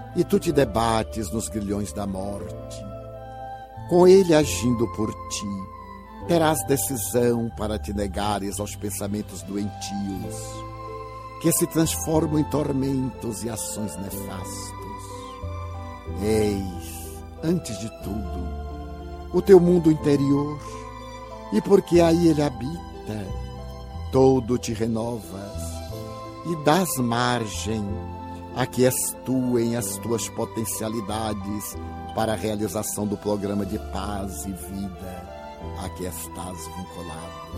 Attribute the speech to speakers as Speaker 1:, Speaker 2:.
Speaker 1: e tu te debates nos grilhões da morte. Com ele agindo por ti, terás decisão para te negares aos pensamentos doentios, que se transformam em tormentos e ações nefastos. Eis, antes de tudo, o teu mundo interior, e porque aí ele habita, todo te renovas e dás margem a que estuem as tuas potencialidades para a realização do programa de paz e vida a que estás vinculado.